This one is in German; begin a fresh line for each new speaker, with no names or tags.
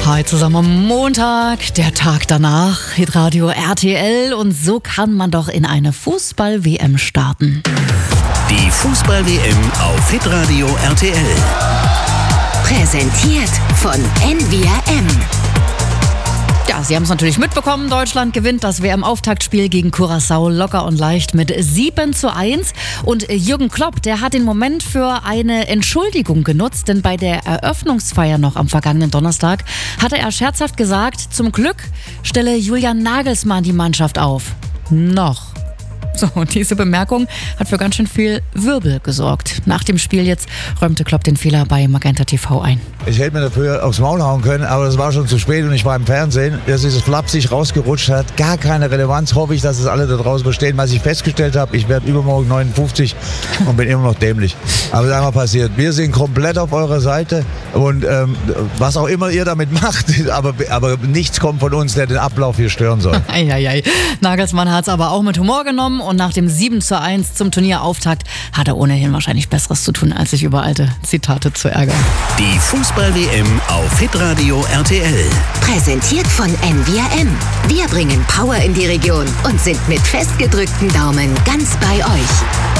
Hi zusammen am Montag, der Tag danach, Hitradio RTL, und so kann man doch in eine Fußball-WM starten.
Die Fußball-WM auf Hitradio RTL.
Präsentiert von NVRM.
Ja, Sie haben es natürlich mitbekommen, Deutschland gewinnt das WM-Auftaktspiel gegen Curaçao locker und leicht mit 7:1. Und Jürgen Klopp, der hat den Moment für eine Entschuldigung genutzt, denn bei der Eröffnungsfeier noch am vergangenen Donnerstag hatte er scherzhaft gesagt, zum Glück stelle Julian Nagelsmann die Mannschaft auf. Noch. So, und diese Bemerkung hat für ganz schön viel Wirbel gesorgt. Nach dem Spiel jetzt räumte Klopp den Fehler bei Magenta TV ein.
Ich hätte mir dafür aufs Maul hauen können, aber das war schon zu spät und ich war im Fernsehen. Dass dieses flapsig rausgerutscht hat, gar keine Relevanz. Hoffe ich, dass es alle da draußen verstehen. Was ich festgestellt habe, ich werde übermorgen 59 und bin immer noch dämlich. Aber das ist einmal passiert. Wir sind komplett auf eurer Seite und was auch immer ihr damit macht, aber nichts kommt von uns, der den Ablauf hier stören soll.
Eieiei. Nagelsmann hat es aber auch mit Humor genommen und nach dem 7:1 zum Turnierauftakt hat er ohnehin wahrscheinlich Besseres zu tun, als sich über alte Zitate zu ärgern.
Die Fußball-WM auf Hitradio RTL.
Präsentiert von NVRM. Wir bringen Power in die Region und sind mit festgedrückten Daumen ganz bei euch.